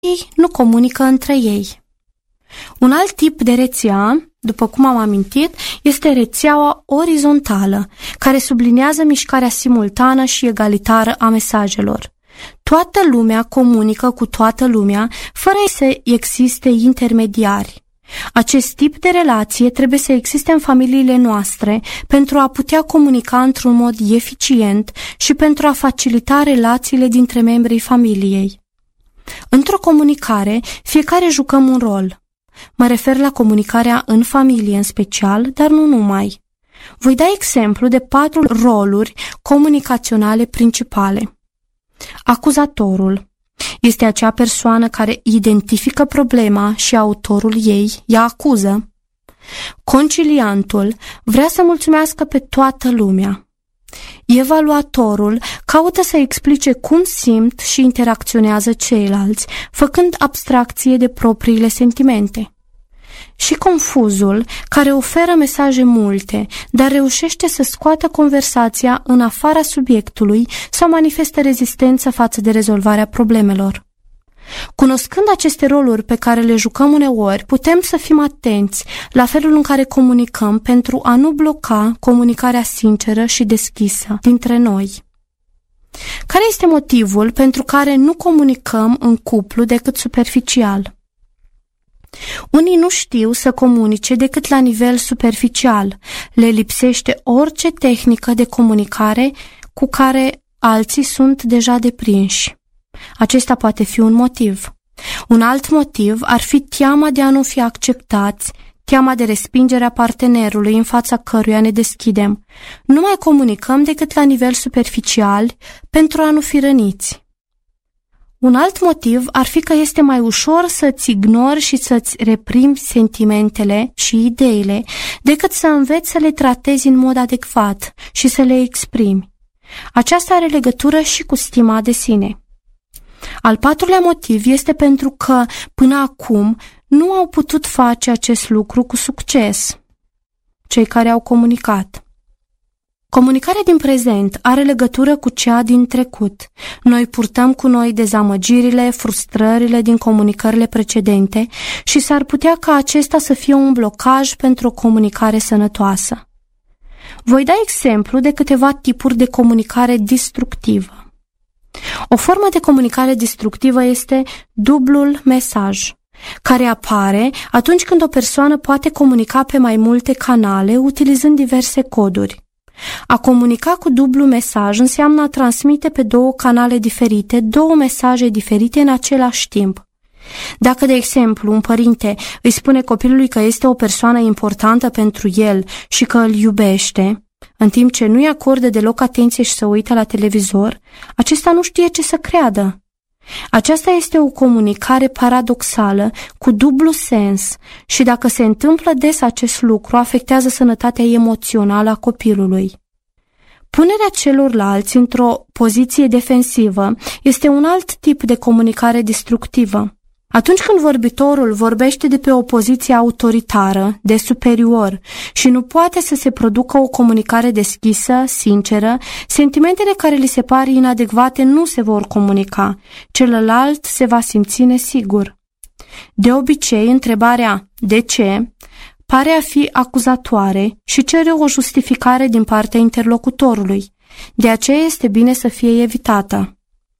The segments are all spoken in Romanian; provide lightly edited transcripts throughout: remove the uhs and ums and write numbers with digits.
ei nu comunică între ei. Un alt tip de rețea, după cum am amintit, este rețeaua orizontală, care subliniază mișcarea simultană și egalitară a mesajelor. Toată lumea comunică cu toată lumea, fără să existe intermediari. Acest tip de relație trebuie să existe în familiile noastre pentru a putea comunica într-un mod eficient și pentru a facilita relațiile dintre membrii familiei. Într-o comunicare, fiecare jucăm un rol. Mă refer la comunicarea în familie în special, dar nu numai. Voi da exemplu de 4 roluri comunicaționale principale. Acuzatorul este acea persoană care identifică problema și autorul ei ea acuză. Conciliantul vrea să mulțumească pe toată lumea. Evaluatorul caută să explice cum simt și interacționează ceilalți, făcând abstracție de propriile sentimente. Și confuzul, care oferă mesaje multe, dar reușește să scoată conversația în afara subiectului sau manifestă rezistență față de rezolvarea problemelor. Cunoscând aceste roluri pe care le jucăm uneori, putem să fim atenți la felul în care comunicăm pentru a nu bloca comunicarea sinceră și deschisă dintre noi. Care este motivul pentru care nu comunicăm în cuplu decât superficial? Unii nu știu să comunice decât la nivel superficial. Le lipsește orice tehnică de comunicare cu care alții sunt deja deprinși. Acesta poate fi un motiv. Un alt motiv ar fi teama de a nu fi acceptați, teama de respingerea partenerului în fața căruia ne deschidem. Nu mai comunicăm decât la nivel superficial pentru a nu fi răniți. Un alt motiv ar fi că este mai ușor să-ți ignori și să-ți reprimi sentimentele și ideile decât să înveți să le tratezi în mod adecvat și să le exprimi. Aceasta are legătură și cu stima de sine. Al 4-lea motiv este pentru că, până acum, nu au putut face acest lucru cu succes, cei care au comunicat. Comunicarea din prezent are legătură cu cea din trecut. Noi purtăm cu noi dezamăgirile, frustrările din comunicările precedente și s-ar putea ca acesta să fie un blocaj pentru o comunicare sănătoasă. Voi da exemplu de câteva tipuri de comunicare destructivă. O formă de comunicare destructivă este dublul mesaj, care apare atunci când o persoană poate comunica pe mai multe canale utilizând diverse coduri. A comunica cu dublu mesaj înseamnă a transmite pe 2 canale diferite 2 mesaje diferite în același timp. Dacă, de exemplu, un părinte îi spune copilului că este o persoană importantă pentru el și că îl iubește, în timp ce nu-i acordă deloc atenție și se uită la televizor, acesta nu știe ce să creadă. Aceasta este o comunicare paradoxală, cu dublu sens și dacă se întâmplă des acest lucru, afectează sănătatea emoțională a copilului. Punerea celorlalți într-o poziție defensivă este un alt tip de comunicare destructivă. Atunci când vorbitorul vorbește de pe o poziție autoritară, de superior, și nu poate să se producă o comunicare deschisă, sinceră, sentimentele care li se par inadecvate nu se vor comunica, celălalt se va simți nesigur. De obicei, întrebarea "de ce?" pare a fi acuzatoare și cere o justificare din partea interlocutorului. De aceea este bine să fie evitată.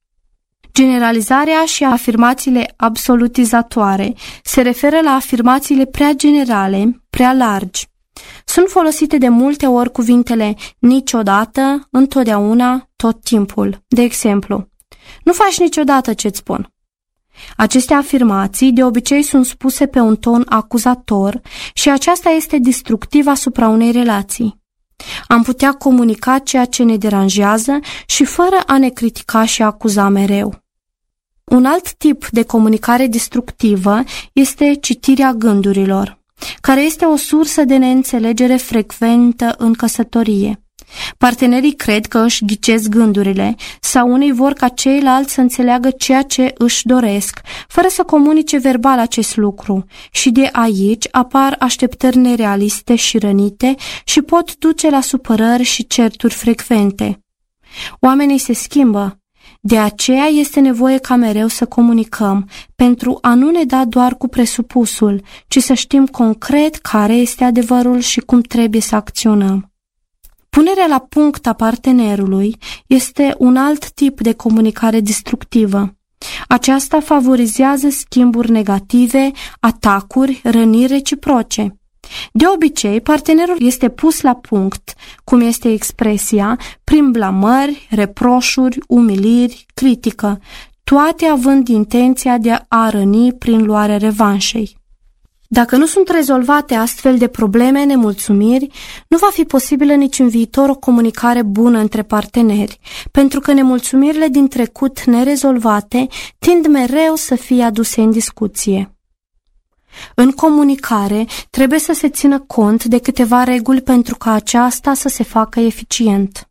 Generalizarea și afirmațiile absolutizatoare se referă la afirmațiile prea generale, prea largi. Sunt folosite de multe ori cuvintele niciodată, întotdeauna, tot timpul. De exemplu, nu faci niciodată ce-ți spun. Aceste afirmații de obicei sunt spuse pe un ton acuzator și aceasta este destructivă asupra unei relații. Am putea comunica ceea ce ne deranjează și fără a ne critica și acuza mereu. Un alt tip de comunicare destructivă este citirea gândurilor, care este o sursă de neînțelegere frecventă în căsătorie. Partenerii cred că își ghicesc gândurile sau unii vor ca ceilalți să înțeleagă ceea ce își doresc, fără să comunice verbal acest lucru, și de aici apar așteptări nerealiste și rănite și pot duce la supărări și certuri frecvente. Oamenii se schimbă, De aceea este nevoie ca mereu să comunicăm, pentru a nu ne da doar cu presupusul, ci să știm concret care este adevărul și cum trebuie să acționăm. Punerea la punct a partenerului este un alt tip de comunicare destructivă. Aceasta favorizează schimburi negative, atacuri, răniri reciproce. De obicei, partenerul este pus la punct, cum este expresia, prin blamări, reproșuri, umiliri, critică, toate având intenția de a răni prin luarea revanșei. Dacă nu sunt rezolvate astfel de probleme, nemulțumiri, nu va fi posibilă nici în viitor o comunicare bună între parteneri, pentru că nemulțumirile din trecut nerezolvate tind mereu să fie aduse în discuție. În comunicare trebuie să se țină cont de câteva reguli pentru ca aceasta să se facă eficient.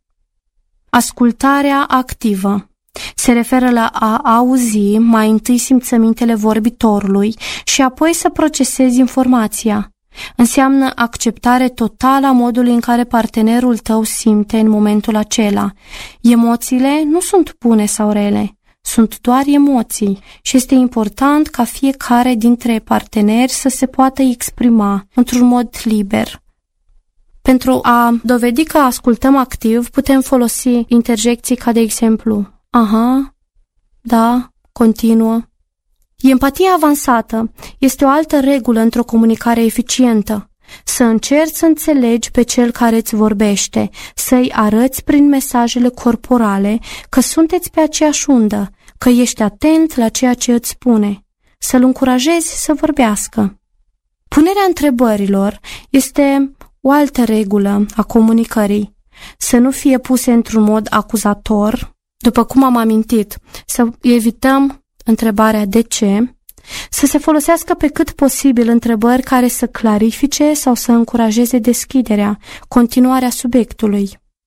Ascultarea activă se referă la a auzi mai întâi simțămintele vorbitorului și apoi să procesezi informația. Înseamnă acceptare totală a modului în care partenerul tău simte în momentul acela. Emoțiile nu sunt bune sau rele, sunt doar emoții și este important ca fiecare dintre parteneri să se poată exprima într-un mod liber. Pentru a dovedi că ascultăm activ, putem folosi interjecții ca de exemplu: aha, da, continuă. Empatia avansată este o altă regulă într-o comunicare eficientă. Să încerci să înțelegi pe cel care îți vorbește, să-i arăți prin mesajele corporale că sunteți pe aceeași undă, că ești atent la ceea ce îți spune, să-l încurajezi să vorbească. Punerea întrebărilor este o altă regulă a comunicării. Să nu fie puse într-un mod acuzator, după cum am amintit, să evităm întrebarea de ce, să se folosească pe cât posibil întrebări care să clarifice sau să încurajeze deschiderea, continuarea subiectului.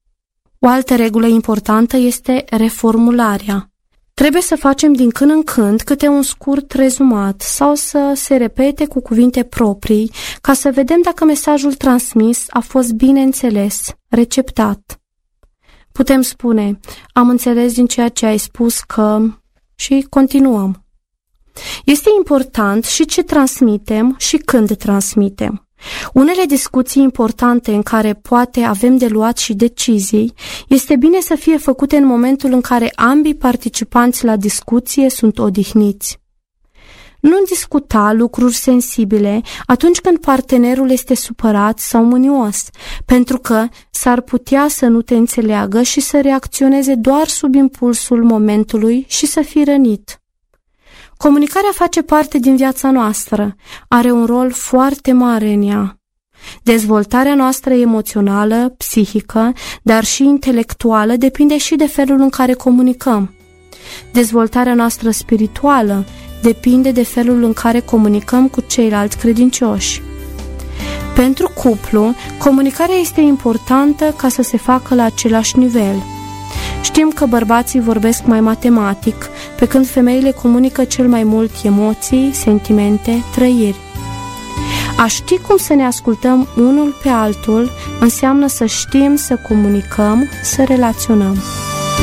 O altă regulă importantă este reformularea. Trebuie să facem din când în când câte un scurt rezumat sau să se repete cu cuvinte proprii ca să vedem dacă mesajul transmis a fost bine înțeles, receptat. Putem spune: am înțeles din ceea ce ai spus că... și continuăm. Este important și ce transmitem și când transmitem. Unele discuții importante în care poate avem de luat și decizii, este bine să fie făcute în momentul în care ambii participanți la discuție sunt odihniți. Nu discuta lucruri sensibile atunci când partenerul este supărat sau mânios, pentru că s-ar putea să nu te înțeleagă și să reacționeze doar sub impulsul momentului și să fii rănit. Comunicarea face parte din viața noastră, are un rol foarte mare în ea. Dezvoltarea noastră emoțională, psihică, dar și intelectuală depinde și de felul în care comunicăm. Dezvoltarea noastră spirituală depinde de felul în care comunicăm cu ceilalți credincioși. Pentru cuplu, comunicarea este importantă ca să se facă la același nivel. Știm că bărbații vorbesc mai matematic, pe când femeile comunică cel mai mult emoții, sentimente, trăiri. A ști cum să ne ascultăm unul pe altul înseamnă să știm să comunicăm, să relaționăm.